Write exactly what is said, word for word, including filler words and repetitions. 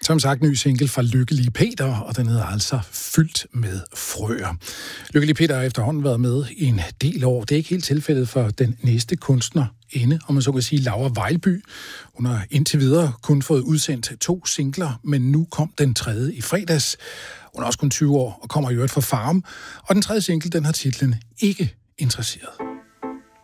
Som sagt, ny single fra Lykkelige Peter, og den hedder altså Fyldt med frøer. Lykkelige Peter har efterhånden været med i en del år. Det er ikke helt tilfældet for den næste kunstner inde, om man så kan sige Laura Vejlby. Hun har indtil videre kun fået udsendt to singler, men nu kom den tredje i fredags. Hun er også kun tyve år og kommer i øvrigt fra Farum. Og den tredje single, den har titlen Ikke interesseret.